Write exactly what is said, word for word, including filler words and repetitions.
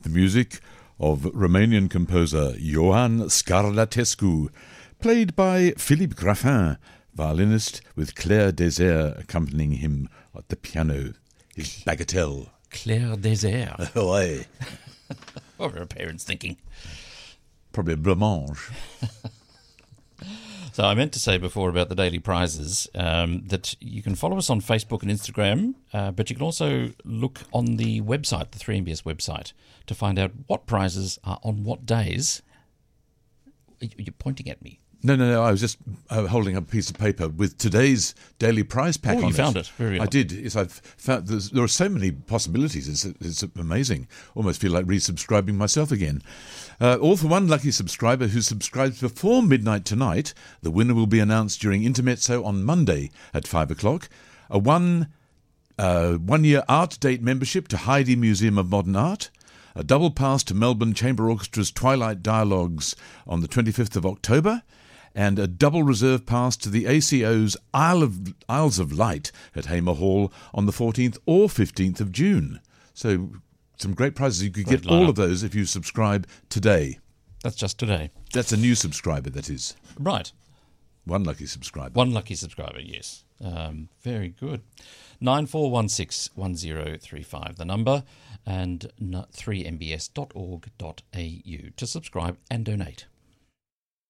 the music of Romanian composer Ioan Scarlatescu, played by Philippe Graffin, violinist, with Claire Désert accompanying him at the piano, his bagatelle. Claire Désert. Oh, aye. What were her parents thinking? Probably a blancmange. So I meant to say before about the daily prizes um, that you can follow us on Facebook and Instagram, uh, but you can also look on the website, the three M B S website, to find out what prizes are on what days. You're pointing at me. No, no, no. I was just uh, holding up a piece of paper with today's daily prize pack oh, on it. you found it. Very I well. did. Yes, I've found there's, there are so many possibilities. It's, it's amazing. Almost feel like resubscribing myself again. Uh, all for one lucky subscriber who subscribes before midnight tonight. The winner will be announced during Intermezzo on Monday at five o'clock. A one uh, one-year art date membership to Heidi Museum of Modern Art. A double pass to Melbourne Chamber Orchestra's Twilight Dialogues on the twenty-fifth of October. And a double reserve pass to the A C O's Isle of, Isles of Light at Hamer Hall on the fourteenth or fifteenth of June. So some great prizes. You could Great get all lineup. of those if you subscribe today. That's just today. That's a new subscriber, that is. Right. One lucky subscriber. One lucky subscriber, yes. Um, very good. nine four one six one zero three five, the number, and three m b s dot org dot a u to subscribe and donate.